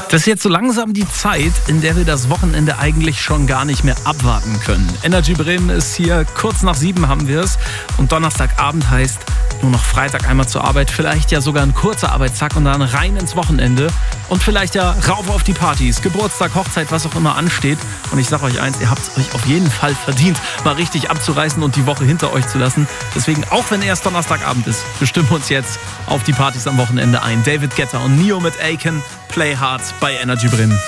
Das ist jetzt so langsam die Zeit, in der wir das Wochenende eigentlich schon gar nicht mehr abwarten können. Energy Bremen ist hier, kurz nach 7 haben wir es. Und Donnerstagabend heißt nur noch Freitag einmal zur Arbeit. Vielleicht ja sogar ein kurzer Arbeitstag und dann rein ins Wochenende. Und vielleicht ja rauf auf die Partys, Geburtstag, Hochzeit, was auch immer ansteht. Und ich sage euch eins, ihr habt es euch auf jeden Fall verdient, mal richtig abzureißen und die Woche hinter euch zu lassen. Deswegen, auch wenn erst Donnerstagabend ist, bestimmen wir uns jetzt auf die Partys am Wochenende ein. David Guetta und Neo mit Aiken, Play Hard bei Energy Bremen.